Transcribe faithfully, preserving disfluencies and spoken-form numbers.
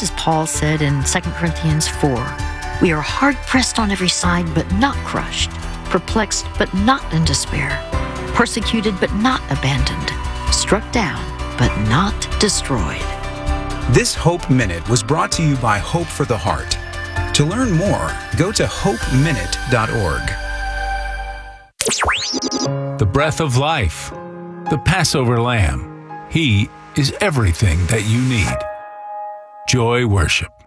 Just as Paul said in Second Corinthians four, we are hard-pressed on every side, but not crushed, perplexed, but not in despair, persecuted, but not abandoned, struck down, but not destroyed. This Hope Minute was brought to you by Hope for the Heart. To learn more, go to hope minute dot org. The breath of life, the Passover Lamb. He is everything that you need. Joy Worship.